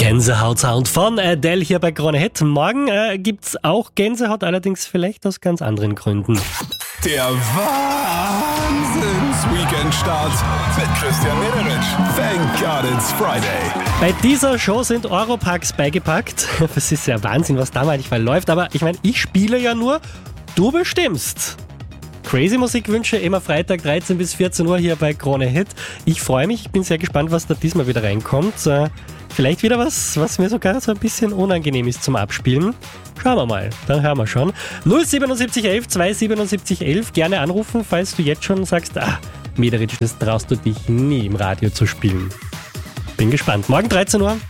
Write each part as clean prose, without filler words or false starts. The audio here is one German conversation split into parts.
Gänsehaut-Sound von Adele hier bei Krone Hit. Morgen gibt's auch Gänsehaut, allerdings vielleicht aus ganz anderen Gründen. Der Wahnsinns-Weekend-Start mit Christian Mederich. Thank God it's Friday. Bei dieser Show sind Europacks beigepackt. Das ist ja Wahnsinn, was da manchmal läuft. Aber ich meine, ich spiele ja nur, du bestimmst. Crazy Musikwünsche immer Freitag 13 bis 14 Uhr hier bei Krone Hit. Ich freue mich, ich bin sehr gespannt, was da diesmal wieder reinkommt. Vielleicht wieder was mir sogar so ein bisschen unangenehm ist zum Abspielen. Schauen wir mal, dann hören wir schon. 07711 27711, gerne anrufen, falls du jetzt schon sagst, Mederich, das traust du dich nie im Radio zu spielen. Bin gespannt. Morgen 13 Uhr.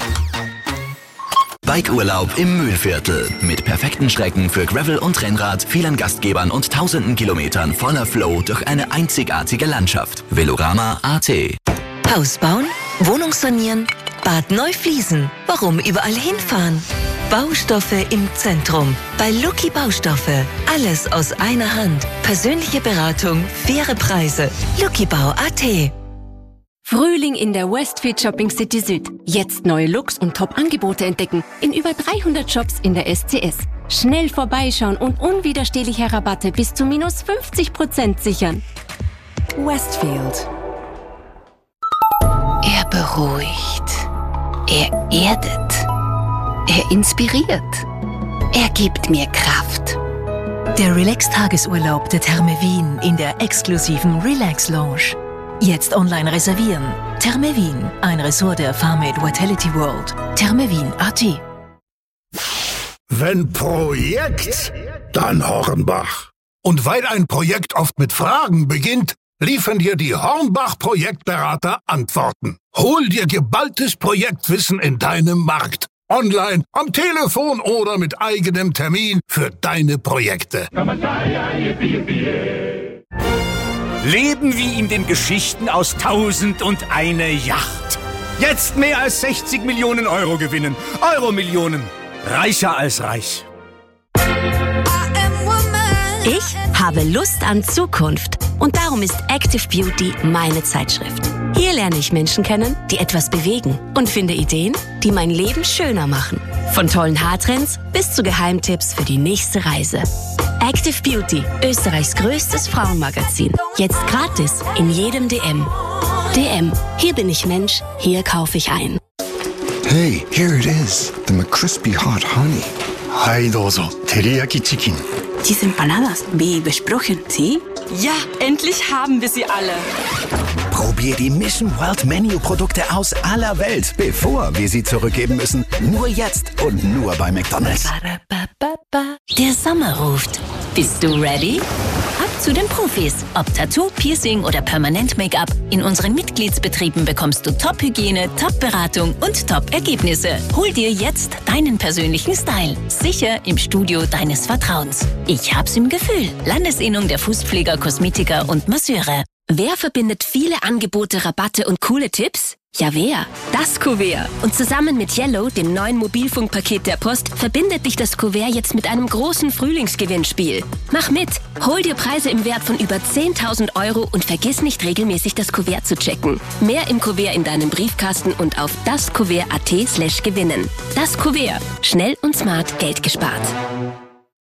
Bikeurlaub im Mühlviertel. Mit perfekten Strecken für Gravel und Rennrad, vielen Gastgebern und tausenden Kilometern voller Flow durch eine einzigartige Landschaft. Velorama.at. Haus bauen, Wohnung sanieren, Bad neu fließen. Warum überall hinfahren? Baustoffe im Zentrum. Bei Lucky Baustoffe. Alles aus einer Hand. Persönliche Beratung, faire Preise. LuckyBau.at. Frühling in der Westfield Shopping City Süd. Jetzt neue Looks und Top-Angebote entdecken. In über 300 Shops in der SCS. Schnell vorbeischauen und unwiderstehliche Rabatte bis zu minus 50% sichern. Westfield. Er beruhigt. Er erdet. Er inspiriert. Er gibt mir Kraft. Der Relax-Tagesurlaub der Therme Wien in der exklusiven Relax Lounge. Jetzt online reservieren. Therme Wien, ein Ressort der Farmate Vitality World. Thermewien.at. Wenn Projekt, dann Hornbach. Und weil ein Projekt oft mit Fragen beginnt, liefern dir die Hornbach-Projektberater Antworten. Hol dir geballtes Projektwissen in deinem Markt. Online, am Telefon oder mit eigenem Termin für deine Projekte. Leben wie in den Geschichten aus 1001 Yacht. Jetzt mehr als 60 Millionen Euro gewinnen. Euro-Millionen. Reicher als reich. Ich habe Lust an Zukunft. Und darum ist Active Beauty meine Zeitschrift. Hier lerne ich Menschen kennen, die etwas bewegen und finde Ideen, die mein Leben schöner machen. Von tollen Haartrends bis zu Geheimtipps für die nächste Reise. Active Beauty, Österreichs größtes Frauenmagazin. Jetzt gratis in jedem DM. DM, hier bin ich Mensch, hier kaufe ich ein. Hey, here it is, the McCrispy Hot Honey. Hai dozo, teriyaki chicken. Diese Empanadas, wie besprochen, ¿sí? Ja, endlich haben wir sie alle. Probier die Mission World Menu Produkte aus aller Welt, bevor wir sie zurückgeben müssen. Nur jetzt und nur bei McDonald's. Der Sommer ruft. Bist du ready? Ab zu den Profis. Ob Tattoo, Piercing oder Permanent-Make-up. In unseren Mitgliedsbetrieben bekommst du Top-Hygiene, Top-Beratung und Top-Ergebnisse. Hol dir jetzt deinen persönlichen Style. Sicher im Studio deines Vertrauens. Ich hab's im Gefühl. Landesinnung der Fußpfleger, Kosmetiker und Masseure. Wer verbindet viele Angebote, Rabatte und coole Tipps? Ja, wer? Das Kuvert. Und zusammen mit Yellow, dem neuen Mobilfunkpaket der Post, verbindet dich das Kuvert jetzt mit einem großen Frühlingsgewinnspiel. Mach mit! Hol dir Preise im Wert von über 10.000 Euro und vergiss nicht regelmäßig das Kuvert zu checken. Mehr im Kuvert in deinem Briefkasten und auf daskuvert.at/gewinnen. Das Kuvert. Schnell und smart Geld gespart.